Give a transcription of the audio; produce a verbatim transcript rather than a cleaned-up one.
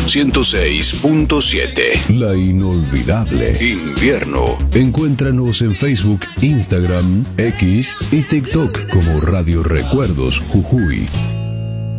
ciento seis punto siete. La inolvidable Invierno. Encuéntranos en Facebook, Instagram, X y TikTok como Radio Recuerdos Jujuy.